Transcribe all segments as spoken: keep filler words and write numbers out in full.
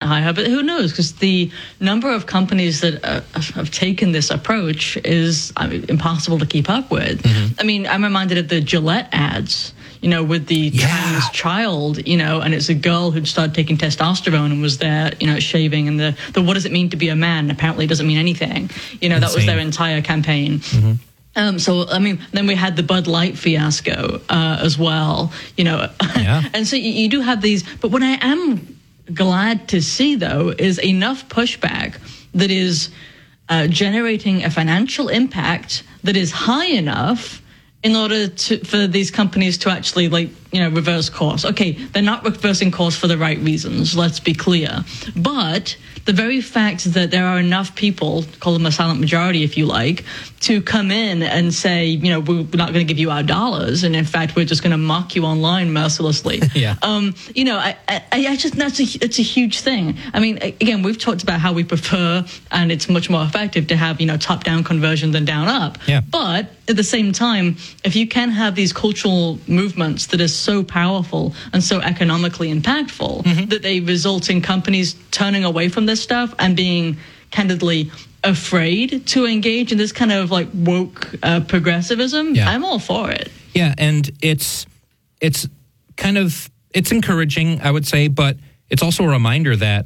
higher, but who knows? Because the number of companies that uh, have taken this approach is I mean, impossible to keep up with. Mm-hmm. I mean, I'm reminded of the Gillette ads, you know, with the yeah. trans child, you know, and it's a girl who'd started taking testosterone and was there, you know, shaving, and the, the what does it mean to be a man? Apparently it doesn't mean anything. You know, Insane. That was their entire campaign. Mm-hmm. Um, so, I mean, then we had the Bud Light fiasco uh, as well, you know. Yeah. And so you, you do have these. But what I am glad to see, though, is enough pushback that is uh, generating a financial impact that is high enough in order to, for these companies to actually, like, you know, reverse course. Okay, they're not reversing course for the right reasons, let's be clear. But the very fact that there are enough people, call them a silent majority if you like, to come in and say, you know, we're not going to give you our dollars, and in fact, we're just going to mock you online mercilessly. yeah. Um, you know, I, I, I just, that's a, it's a huge thing. I mean, again, we've talked about how we prefer, and it's much more effective to have, you know, top-down conversion than down-up. Yeah. But at the same time, if you can have these cultural movements that are so powerful and so economically impactful mm-hmm. that they result in companies turning away from this stuff and being candidly afraid to engage in this kind of like woke uh, progressivism, yeah. I'm all for it. Yeah, and it's it's kind of it's encouraging, I would say, but it's also a reminder that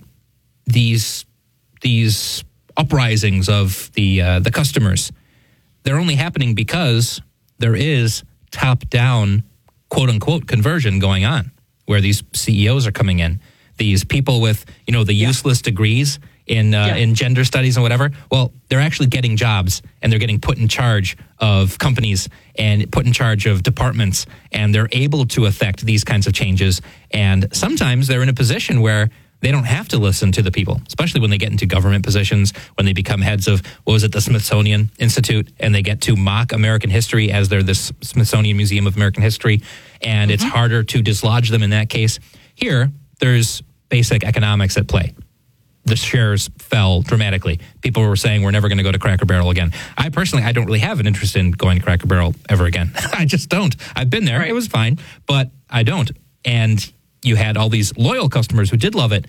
these these uprisings of the uh, the customers, they're only happening because there is top-down, quote-unquote, conversion going on, where these C E Os are coming in. These people with, you know, the yeah. useless degrees in uh, yeah. in gender studies and whatever, well, they're actually getting jobs, and they're getting put in charge of companies and put in charge of departments, and they're able to affect these kinds of changes. And sometimes they're in a position where they don't have to listen to the people, especially when they get into government positions, when they become heads of, what was it, the Smithsonian Institute, and they get to mock American history as they're the Smithsonian Museum of American History, and mm-hmm. it's harder to dislodge them in that case. Here, there's basic economics at play. The shares fell dramatically. People were saying we're never going to go to Cracker Barrel again. I personally, I don't really have an interest in going to Cracker Barrel ever again. I just don't. I've been there. Right. It was fine, but I don't. And you had all these loyal customers who did love it,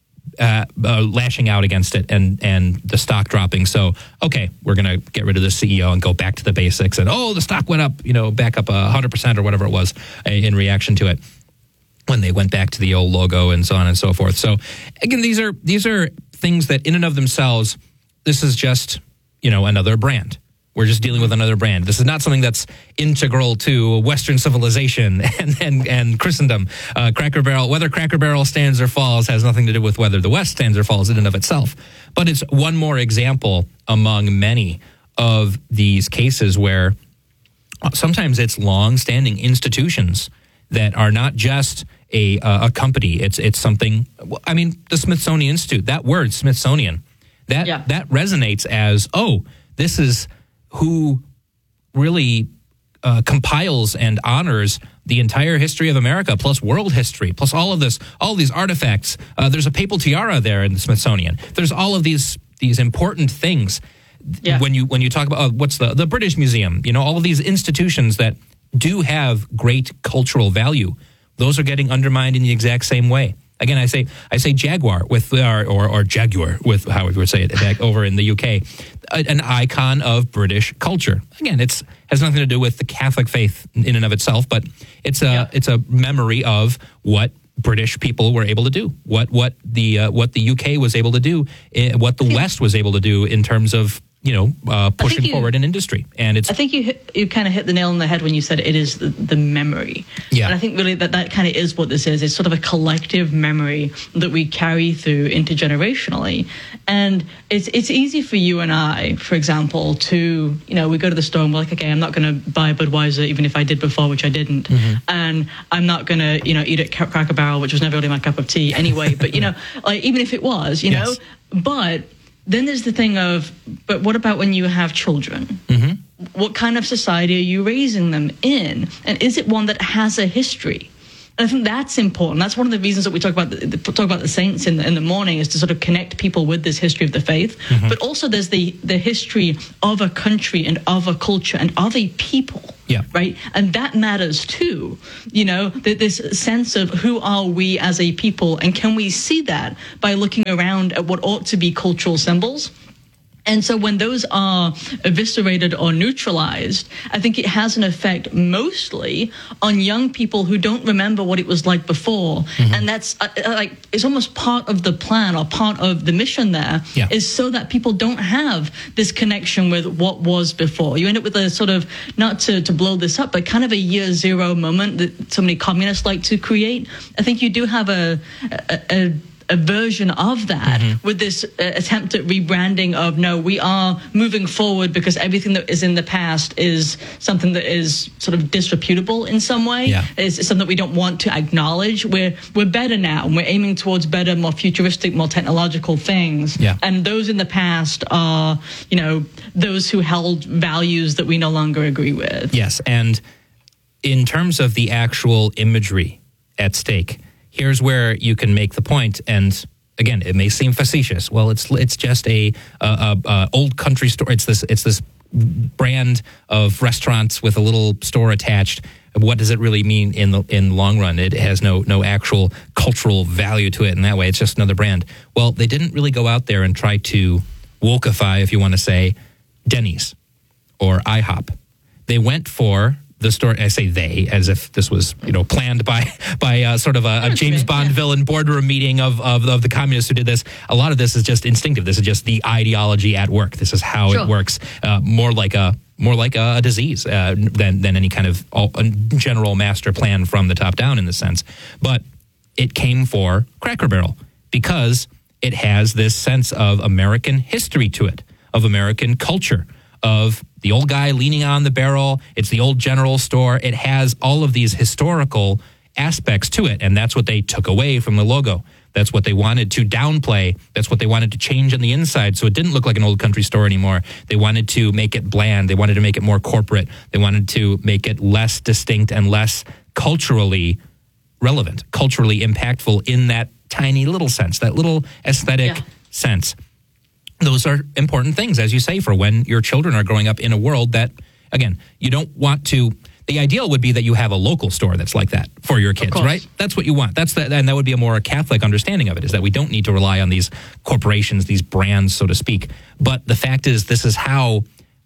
uh, uh, lashing out against it and, and the stock dropping. So, okay, we're going to get rid of the C E O and go back to the basics. And, oh, the stock went up, you know, back up one hundred percent or whatever it was in reaction to it, when they went back to the old logo and so on and so forth. So, again, these are these are things that in and of themselves, this is just, you know, another brand. We're just dealing with another brand. This is not something that's integral to Western civilization and and, and Christendom. Uh, Cracker Barrel, whether Cracker Barrel stands or falls has nothing to do with whether the West stands or falls in and of itself. But it's one more example among many of these cases where sometimes it's long-standing institutions that are not just a uh, a company. It's it's something. I mean, the Smithsonian Institute. That word, Smithsonian, that yeah. that resonates as, oh, this is who really uh, compiles and honors the entire history of America, plus world history, plus all of this, all these artifacts. Uh, there's a papal tiara there in the Smithsonian. There's all of these these important things. Yeah. When you when you talk about uh, what's the the British Museum, you know, all of these institutions that do have great cultural value, those are getting undermined in the exact same way. Again, I say I say Jaguar with or or, or Jaguar with how we would say it back over in the U K, an icon of British culture. Again, it's has nothing to do with the Catholic faith in and of itself, but it's a yeah. it's a memory of what British people were able to do, what what the uh, what the U K was able to do, uh, what the West was able to do in terms of, you know, uh, pushing you, forward an industry. And it's. I think you hit, you kind of hit the nail on the head when you said it is the, the memory. Yeah. And I think really that that kind of is what this is. It's sort of a collective memory that we carry through intergenerationally. And it's it's easy for you and I, for example, to, you know, we go to the store and we're like, okay, I'm not going to buy Budweiser, even if I did before, which I didn't. Mm-hmm. And I'm not going to, you know, eat at Cracker Barrel, which was never really my cup of tea anyway. But, you know, like, even if it was, you yes. know, but then there's the thing of, but what about when you have children? Mm-hmm. What kind of society are you raising them in? And is it one that has a history? And I think that's important. That's one of the reasons that we talk about the, the, talk about the saints in the, in the morning, is to sort of connect people with this history of the faith. Mm-hmm. But also there's the, the history of a country and of a culture and of a people. Yeah. Right. And that matters too. You know, th- this sense of who are we as a people, and can we see that by looking around at what ought to be cultural symbols? And so when those are eviscerated or neutralized, I think it has an effect mostly on young people who don't remember what it was like before. Mm-hmm. And that's uh, like, it's almost part of the plan or part of the mission there, yeah. is so that people don't have this connection with what was before. You end up with a sort of, not to, to blow this up, but kind of a year zero moment that so many communists like to create. I think you do have a, a, a a version of that, mm-hmm. with this uh, attempt at rebranding of, no, we are moving forward because everything that is in the past is something that is sort of disreputable in some way. Yeah. It's, it's something that we don't want to acknowledge. We're we're better now, and we're aiming towards better, more futuristic, more technological things. Yeah. And those in the past are, you know, those who held values that we no longer agree with. Yes, and in terms of the actual imagery at stake, here's where you can make the point, and again, it may seem facetious. Well, it's it's just a, a, a, a old country store. It's this it's this brand of restaurants with a little store attached. What does it really mean in the in the long run? It has no no actual cultural value to it in that way. It's just another brand. Well, they didn't really go out there and try to wokeify, if you want to say, Denny's or IHOP. They went for the story. I say they as if this was, you know, planned by by uh, sort of a, a James Bond yeah. villain boardroom meeting of, of of the communists who did this. A lot of this is just instinctive. This is just the ideology at work. This is how sure. it works. Uh, more like a more like a, a disease uh, than than any kind of all, general master plan from the top down in this sense. But it came for Cracker Barrel because it has this sense of American history to it, of American culture, of the old guy leaning on the barrel. It's the old general store. It has all of these historical aspects to it, and that's what they took away from the logo. That's what they wanted to downplay. That's what they wanted to change on the inside, so it didn't look like an old country store anymore. They wanted to make it bland. They wanted to make it more corporate. They wanted to make it less distinct and less culturally relevant, culturally impactful in that tiny little sense, that little aesthetic yeah. sense. Those are important things, as you say, for when your children are growing up in a world that, again, you don't want to. The ideal would be that you have a local store that's like that for your kids, right? That's what you want. That's the, and that would be a more Catholic understanding of it, is that we don't need to rely on these corporations, these brands, so to speak. But the fact is, this is how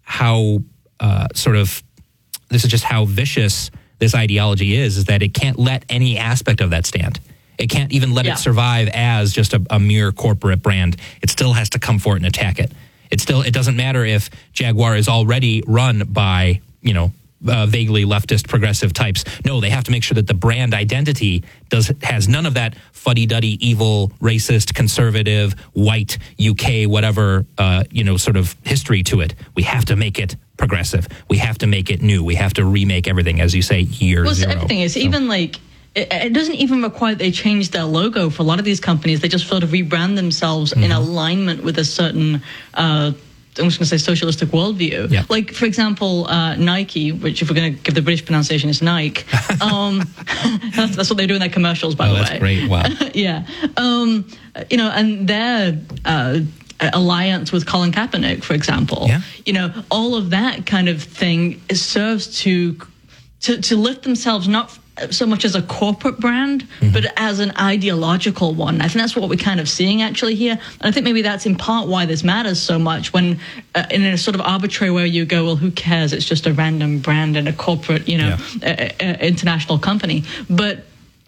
how uh, sort of this is just how vicious this ideology is. Is that it can't let any aspect of that stand. It can't even let yeah. it survive as just a, a mere corporate brand. It still has to come for it and attack it. It still it doesn't matter if Jaguar is already run by, you know, uh, vaguely leftist progressive types. No, they have to make sure that the brand identity does has none of that fuddy-duddy, evil, racist, conservative, white, U K, whatever, uh, you know, sort of history to it. We have to make it progressive. We have to make it new. We have to remake everything, as you say, year well, zero. Well, everything is so. Even like. It doesn't even require they change their logo for a lot of these companies. They just sort of rebrand themselves mm-hmm. in alignment with a certain, uh, I'm just going to say, socialistic worldview. Yeah. Like, for example, uh, Nike, which if we're going to give the British pronunciation, is Nike. Um, that's, that's what they do in their commercials, by oh, the that's way. Great. Wow. yeah. Um, you know, and their uh, alliance with Colin Kaepernick, for example. Yeah. You know, all of that kind of thing serves to to, to lift themselves not so much as a corporate brand, mm-hmm. but as an ideological one. I think that's what we're kind of seeing actually here. And I think maybe that's in part why this matters so much when uh, in a sort of arbitrary way you go, well, who cares? It's just a random brand and a corporate, you know, yeah. a, a, a international company. But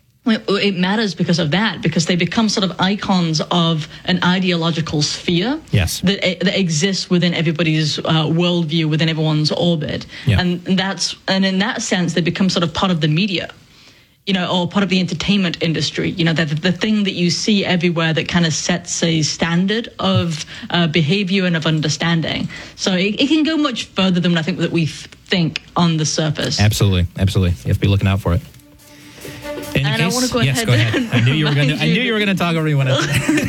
it matters because of that, because they become sort of icons of an ideological sphere yes. that, that exists within everybody's uh, worldview, within everyone's orbit. Yeah. And that's and in that sense, they become sort of part of the media, you know, or part of the entertainment industry. You know, the, the thing that you see everywhere that kind of sets a standard of uh, behavior and of understanding. So it, it can go much further than I think that we think on the surface. Absolutely. Absolutely. You have to be looking out for it. In and case, I want to go yes, ahead. go ahead. And I knew you were going to. I remind knew you were going to talk over everyone else.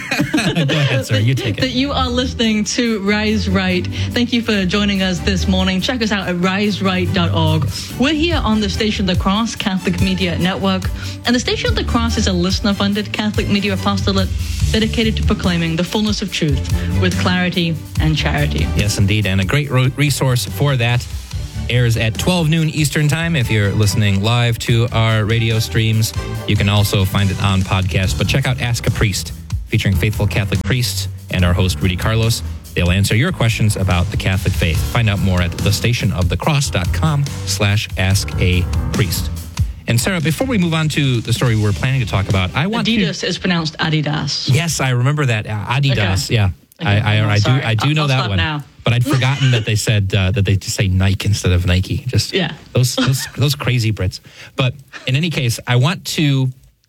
Go ahead, sir. You take it. That you are listening to Rise Right. Thank you for joining us this morning. Check us out at rise right dot org. We're here on the Station of the Cross Catholic Media Network, and the Station of the Cross is a listener-funded Catholic media apostolate dedicated to proclaiming the fullness of truth with clarity and charity. Yes, indeed, and a great ro- resource for that airs at twelve noon Eastern Time. If you're listening live to our radio streams, you can also find it on podcast. But check out Ask a Priest, featuring faithful Catholic priests and our host, Rudy Carlos. They'll answer your questions about the Catholic faith. Find out more at thestationofthecross.com slash ask a priest. And Sarah, before we move on to the story we're planning to talk about, I want Adidas to... is pronounced Adidas. Yes, I remember that. Uh, Adidas, Okay. yeah. Okay. I, I, I do Sorry. I do know I'll that stop one. now. But I'd forgotten that they said uh, that they just say Nike instead of Nike. Just Yeah. those, those those crazy Brits. But in any case, I want to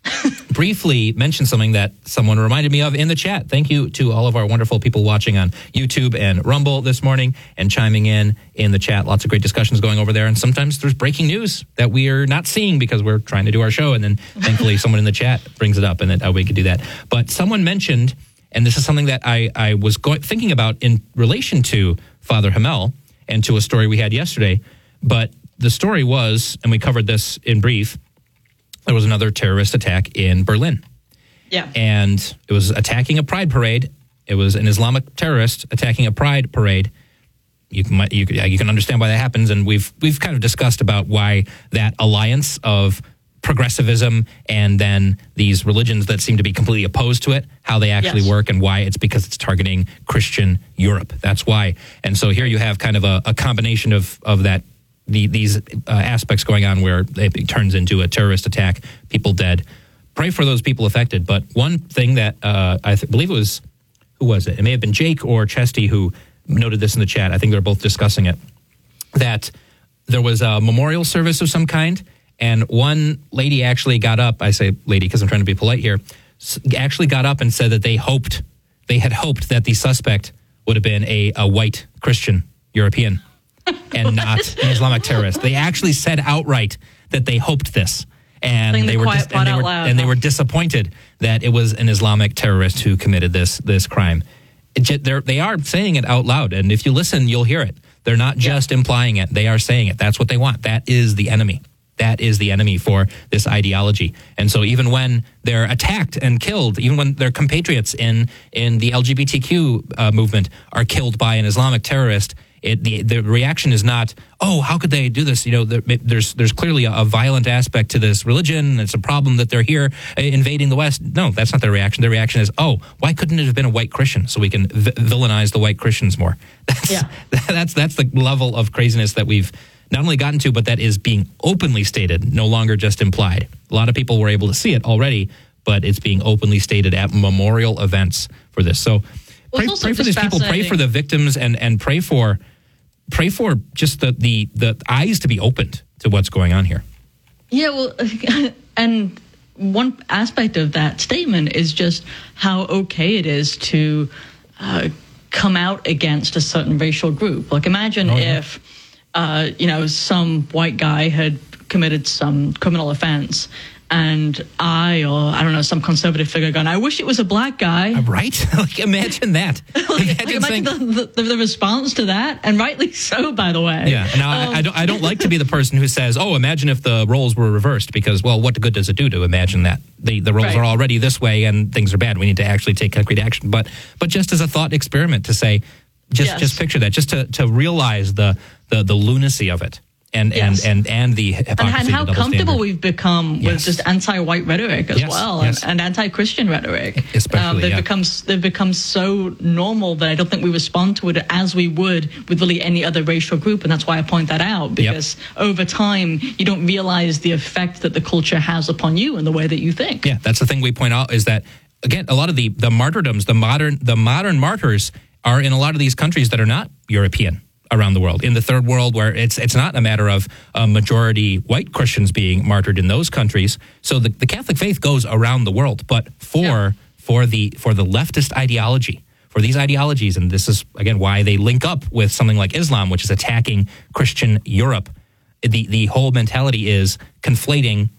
briefly mention something that someone reminded me of in the chat. Thank you to all of our wonderful people watching on YouTube and Rumble this morning and chiming in in the chat. Lots of great discussions going over there. And sometimes there's breaking news that we are not seeing because we're trying to do our show. And then thankfully someone in the chat brings it up and then uh, we could do that. But someone mentioned, and this is something that I, I was go- thinking about in relation to Father Hamel and to a story we had yesterday. But the story was, and we covered this in brief, there was another terrorist attack in Berlin. Yeah. And it was attacking a pride parade. It was an Islamic terrorist attacking a pride parade. You can you, you can understand why that happens, and we've we've kind of discussed about why that alliance of progressivism and then these religions that seem to be completely opposed to it, how they actually Yes. work, and why it's because it's targeting Christian Europe. That's why. And so here you have kind of a, a combination of of that. The, these uh, aspects going on where it turns into a terrorist attack, people dead. Pray for those people affected. But one thing that uh, I th- believe it was, who was it? It may have been Jake or Chesty who noted this in the chat. I think they're both discussing it. That there was a memorial service of some kind, and one lady actually got up. I say lady because I'm trying to be polite here. Actually got up and said that they hoped, they had hoped that the suspect would have been a, a white Christian European. And not an Islamic terrorist. They actually said outright that they hoped this, and Saying they the were quiet dis- and part they out were loud, and they huh? were disappointed that it was an Islamic terrorist who committed this this crime. It, j- they're, they are saying it out loud, and if you listen, you'll hear it. They're not just yeah. implying it; they are saying it. That's what they want. That is the enemy. That is the enemy for this ideology. And so even when they're attacked and killed, even when their compatriots in in the L G B T Q uh, movement are killed by an Islamic terrorist, It, the the reaction is not, oh, how could they do this? You know, there, there's there's clearly a, a violent aspect to this religion. It's a problem that they're here invading the West. No, that's not their reaction. Their reaction is, oh, why couldn't it have been a white Christian so we can v- villainize the white Christians more? That's, yeah. that's that's the level of craziness that we've not only gotten to, but that is being openly stated, no longer just implied. A lot of people were able to see it already, but it's being openly stated at memorial events for this. So well, pray, pray for these people, pray for the victims, and and pray for. Pray for just the, the, the eyes to be opened to what's going on here. Yeah, well, and one aspect of that statement is just how okay it is to uh, come out against a certain racial group. Like, imagine oh, yeah. if, uh, you know, some white guy had committed some criminal offense, and I, or I don't know, some conservative figure going, I wish it was a black guy. Right? Like, imagine that. like, imagine like imagine saying, the, the, the response to that, and rightly so, by the way. Yeah. Now, um, I, I, don't, I don't like to be the person who says, oh, imagine if the roles were reversed, because, well, what good does it do to imagine that? The, the roles right. are already this way, and things are bad. We need to actually take concrete action. But but just as a thought experiment to say, just yes. just picture that, just to, to realize the, the, the lunacy of it. And, yes. and and and the hypocrisy, and, and how the comfortable standard. we've become yes. with just anti-white rhetoric as yes. well, yes. and, and anti-Christian rhetoric. Especially, um, they've yeah. become they've become so normal that I don't think we respond to it as we would with really any other racial group, and that's why I point that out, because yep. over time you don't realize the effect that the culture has upon you and the way that you think. Yeah, that's the thing we point out is that again, a lot of the the martyrdoms, the modern the modern martyrs are in a lot of these countries that are not European. Around the world, in the third world, where it's it's not a matter of a majority white Christians being martyred in those countries. So the, the Catholic faith goes around the world, but for yeah. for the for the leftist ideology, for these ideologies, and this is again why they link up with something like Islam, which is attacking Christian Europe. The the whole mentality is conflating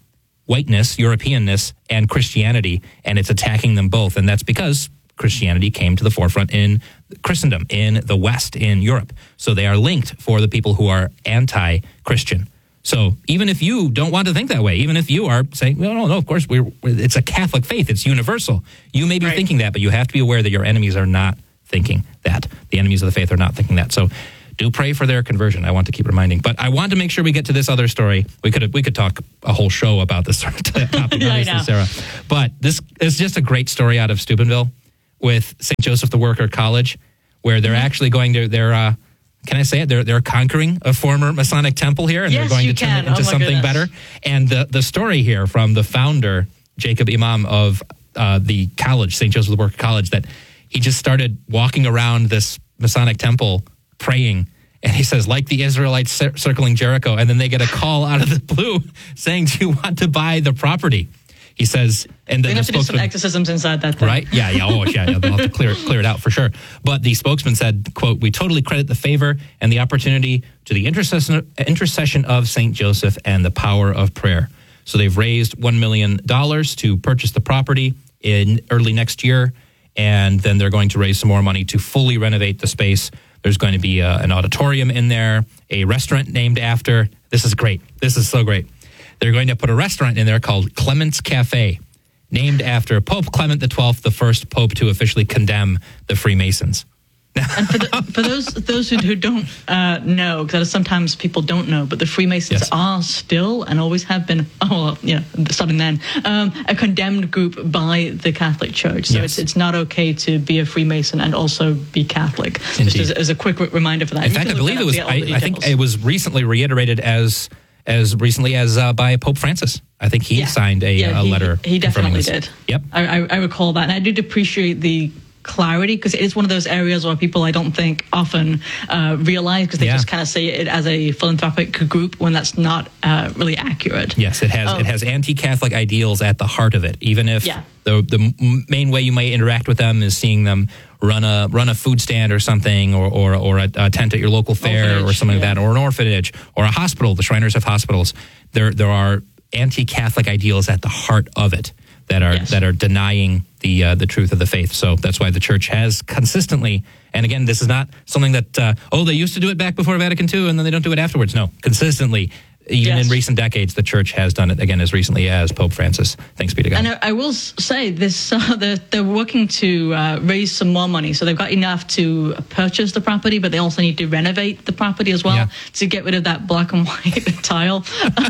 whiteness, Europeanness, and Christianity, and it's attacking them both. And that's because Christianity came to the forefront in Christendom, in the West, in Europe. So they are linked for the people who are anti-Christian. So even if you don't want to think that way, even if you are saying, well, no, no, of course, we're, it's a Catholic faith, it's universal. You may be right. thinking that, but you have to be aware that your enemies are not thinking that. The enemies of the faith are not thinking that. So do pray for their conversion. I want to keep reminding. But I want to make sure we get to this other story. We could we could talk a whole show about this sort of topic, yeah, obviously, Sarah. But this is just a great story out of Steubenville with Saint Joseph the Worker College, where they're mm-hmm. actually going to, they're, uh, can I say it? They're they're conquering a former Masonic temple here, and yes, they're going you to turn can. it into oh something goodness. better. And the, the story here from the founder, Jacob Imam of uh, the college, Saint Joseph the Worker College, that he just started walking around this Masonic temple praying. And he says, like the Israelites cir- circling Jericho, and then they get a call out of the blue saying, do you want to buy the property? He says, and then we the have to do some exorcisms inside that thing. Right? Yeah, yeah. Oh, yeah. yeah they'll have to clear it, clear it out for sure. But the spokesman said, quote, we totally credit the favor and the opportunity to the intercession, intercession of Saint Joseph and the power of prayer. So they've raised one million dollars to purchase the property in early next year. And then they're going to raise some more money to fully renovate the space. There's going to be a, an auditorium in there, a restaurant named after. This is great. This is so great. They're going to put a restaurant in there called Clement's Cafe, named after Pope Clement the twelfth, the first pope to officially condemn the Freemasons. And for, the, for those those who, who don't uh, know, because sometimes people don't know, but the Freemasons Yes. are still and always have been, oh, well, you know, starting then, um, a condemned group by the Catholic Church. So Yes. it's it's not okay to be a Freemason and also be Catholic. Indeed. Just as, as a quick reminder for that. In You fact, I can look believe that it up was. to get all the I, I think details. it was recently reiterated as as recently as uh, by Pope Francis. I think he Yeah. signed a, Yeah, a he- letter. He confirming definitely this. did. Yep. I, I, I recall that, and I did appreciate the clarity, because it is one of those areas where people I don't think often uh, realize, because they Yeah. just kind of say it as a philanthropic group when that's not uh, really accurate. Yes, it has. Um, it has anti-Catholic ideals at the heart of it. Even if Yeah. the the m- main way you might interact with them is seeing them run a run a food stand or something, or or, or a, a tent at your local fair or Orphanage, something yeah. like that, or an orphanage or a hospital. The Shriners have hospitals. There there are anti-Catholic ideals at the heart of it that are Yes. that are denying the uh, the truth of the faith. So that's why the Church has consistently, and again, this is not something that uh, oh they used to do it back before Vatican Two and then they don't do it afterwards. No, consistently. Even Yes. in recent decades, the Church has done it, again, as recently as Pope Francis. Thanks be to God. And I, I will s- say this: uh, they're, they're working to uh, raise some more money, so they've got enough to purchase the property, but they also need to renovate the property as well Yeah. to get rid of that black and white tile.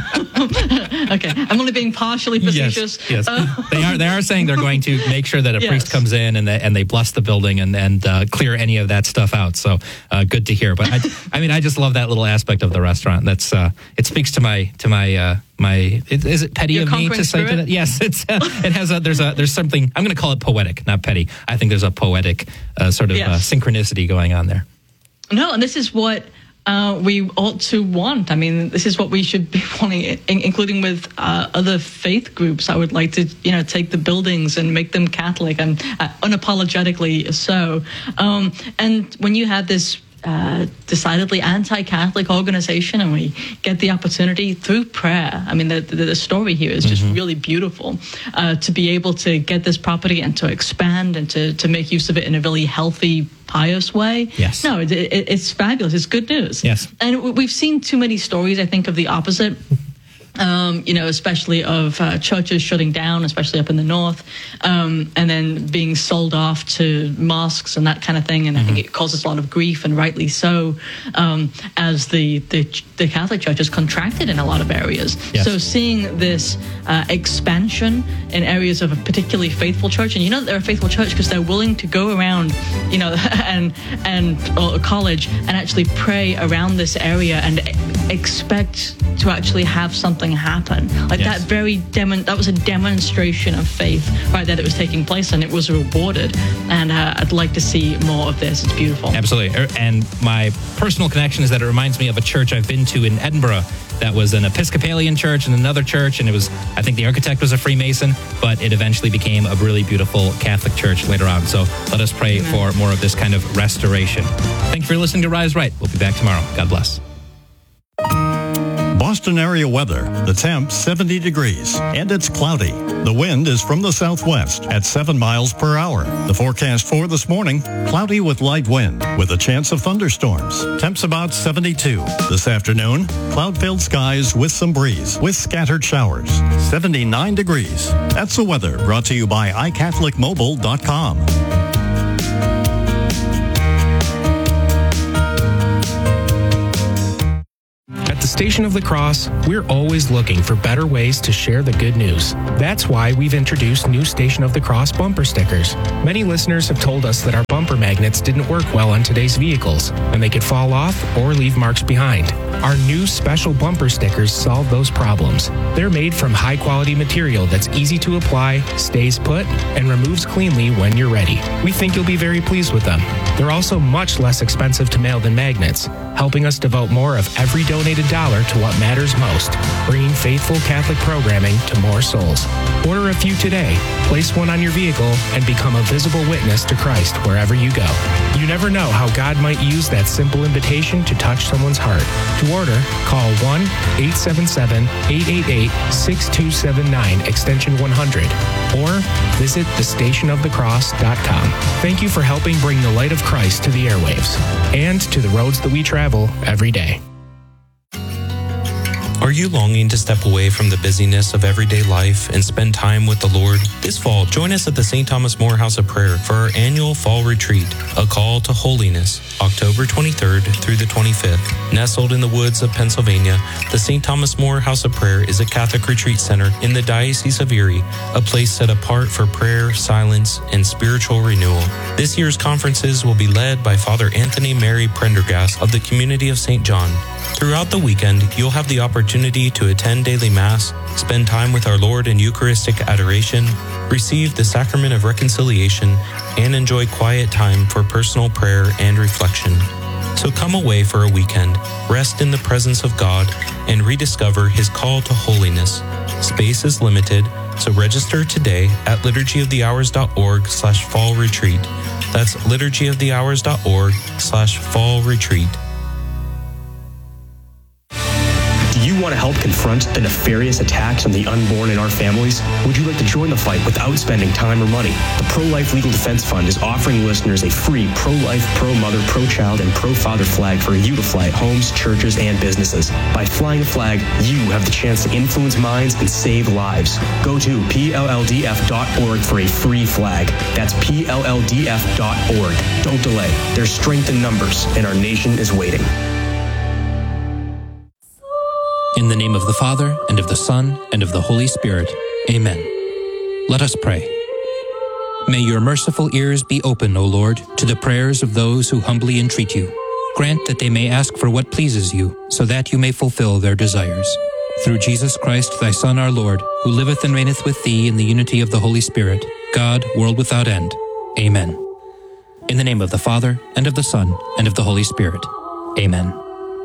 Okay, I'm only being partially facetious. Yes, yes. Uh, they are. They are saying they're going to make sure that a Yes. priest comes in and they, and they bless the building and and uh, clear any of that stuff out. So uh, good to hear. But I, I mean, I just love that little aspect of the restaurant. That's uh, it speaks to my to my uh, my. Is, is it petty Your of me to conquering say spirit? that? Yes, it's uh, it has a there's a there's something. I'm going to call it poetic, not petty. I think there's a poetic uh, sort of Yes. uh, synchronicity going on there. No, and this is what uh, we ought to want. I mean, this is what we should be wanting, in, including with uh, other faith groups. I would like to, you know, take the buildings and make them Catholic, and uh, unapologetically so. Um, and when you have this Uh, decidedly anti-Catholic organization, and we get the opportunity through prayer. I mean, the the, the story here is just Mm-hmm. really beautiful uh, to be able to get this property and to expand and to, to make use of it in a really healthy, pious way. Yes. No, it, it, it's fabulous. It's good news. Yes. And we- we've seen too many stories, I think, of the opposite. Um, you know, especially of uh, churches shutting down, especially up in the north, um, and then being sold off to mosques and that kind of thing. And mm-hmm. I think it causes a lot of grief, and rightly so, um, as the, the the Catholic Church has contracted in a lot of areas. Yes. So seeing this uh, expansion in areas of a particularly faithful church, and you know that they're a faithful church because they're willing to go around, you know, and and or a college and actually pray around this area and expect to actually have something happen. Like Yes. that very demon that was a demonstration of faith right there that was taking place, and it was rewarded. And uh, I'd like to see more of this. It's beautiful. Absolutely. Er, And my personal connection is that it reminds me of a church I've been to in Edinburgh that was an Episcopalian church and another church, and it was, I think the architect was a Freemason, but it eventually became a really beautiful Catholic church later on. So let us pray Amen. for more of this kind of restoration. Thank you for listening to Rise Right. We'll be back tomorrow. God bless. Boston area weather. The temp seventy degrees and it's cloudy. The wind is from the southwest at seven miles per hour. The forecast for this morning, cloudy with light wind with a chance of thunderstorms. Temps about seventy-two. This afternoon, cloud-filled skies with some breeze with scattered showers. seventy-nine degrees. That's the weather brought to you by i catholic mobile dot com. At the Station of the Cross, we're always looking for better ways to share the good news. That's why we've introduced new Station of the Cross bumper stickers. Many listeners have told us that our bumper magnets didn't work well on today's vehicles, and they could fall off or leave marks behind. Our new special bumper stickers solve those problems. They're made from high-quality material that's easy to apply, stays put, and removes cleanly when you're ready. We think you'll be very pleased with them. They're also much less expensive to mail than magnets, helping us devote more of every donated dollar to what matters most, bringing faithful Catholic programming to more souls. Order a few today, place one on your vehicle, and become a visible witness to Christ wherever you go. You never know how God might use that simple invitation to touch someone's heart. To order, call one eight seven seven, eight eight eight, six two seven nine, extension one hundred, or visit the station of the cross dot com. Thank you for helping bring the light of Christ to the airwaves and to the roads that we travel every day. Are you longing to step away from the busyness of everyday life and spend time with the Lord? This fall, join us at the Saint Thomas More House of Prayer for our annual fall retreat, A Call to Holiness, October twenty-third through the twenty-fifth. Nestled in the woods of Pennsylvania, the Saint Thomas More House of Prayer is a Catholic retreat center in the Diocese of Erie, a place set apart for prayer, silence, and spiritual renewal. This year's conferences will be led by Father Anthony Mary Prendergast of the Community of Saint John. Throughout the weekend, you'll have the opportunity to attend daily Mass, spend time with our Lord in Eucharistic adoration, receive the Sacrament of Reconciliation, and enjoy quiet time for personal prayer and reflection. So come away for a weekend, rest in the presence of God, and rediscover His call to holiness. Space is limited, so register today at liturgy of the hours dot org slash fall retreat. That's liturgy of the hours dot org slash fall retreat. Do you want to help confront the nefarious attacks on the unborn in our families? Would you like to join the fight without spending time or money? The Pro-Life Legal Defense Fund is offering listeners a free pro-life, pro-mother, pro-child, and pro-father flag for you to fly at homes, churches, and businesses. By flying the flag, you have the chance to influence minds and save lives. Go to P L L D F dot org for a free flag. That's P L L D F dot org. Don't delay. There's strength in numbers, and our nation is waiting. In the name of the Father, and of the Son, and of the Holy Spirit. Amen. Let us pray. May your merciful ears be open, O Lord, to the prayers of those who humbly entreat you. Grant that they may ask for what pleases you, so that you may fulfill their desires. Through Jesus Christ, thy Son, our Lord, who liveth and reigneth with thee in the unity of the Holy Spirit, God, world without end. Amen. In the name of the Father, and of the Son, and of the Holy Spirit. Amen.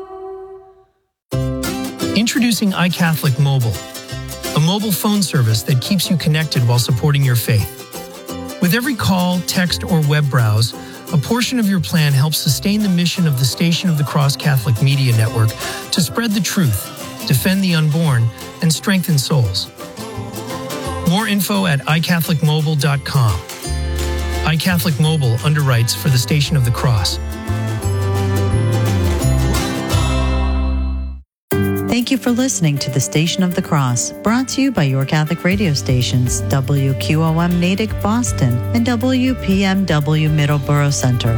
Introducing iCatholic Mobile, a mobile phone service that keeps you connected while supporting your faith. With every call, text, or web browse, a portion of your plan helps sustain the mission of the Station of the Cross Catholic Media Network to spread the truth, defend the unborn, and strengthen souls. More info at i catholic mobile dot com. iCatholic Mobile underwrites for the Station of the Cross. Thank you for listening to the Station of the Cross, brought to you by your Catholic radio stations, W Q O M Natick, Boston, and W P M W Middleborough Center.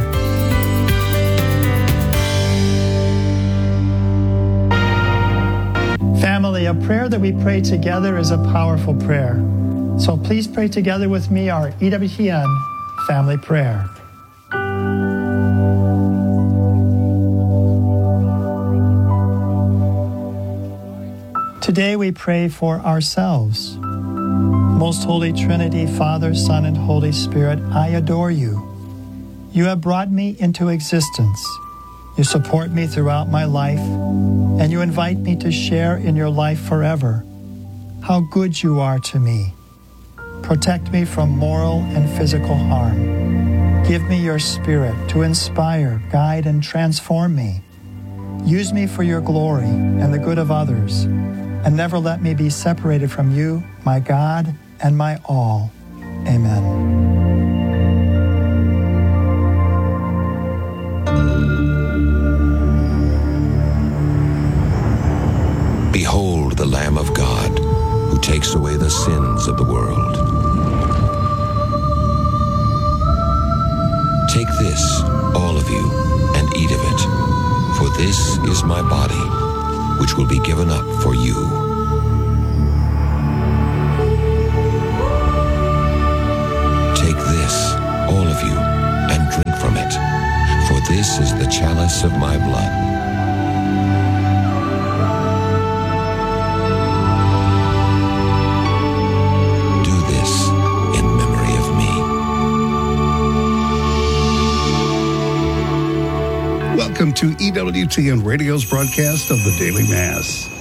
Family, a prayer that we pray together is a powerful prayer. So please pray together with me our E W T N family prayer. Today we pray for ourselves. Most Holy Trinity, Father, Son, and Holy Spirit, I adore you. You have brought me into existence. You support me throughout my life, and you invite me to share in your life forever. How good you are to me. Protect me from moral and physical harm. Give me your Spirit to inspire, guide, and transform me. Use me for your glory and the good of others, and never let me be separated from you, my God and my all. Amen. Behold the Lamb of God, who takes away the sins of the world. Take this, all of you, and eat of it, for this is my body, which will be given up for you. Take this, all of you, and drink from it, for this is the chalice of my blood. Welcome to E W T N Radio's broadcast of the Daily Mass.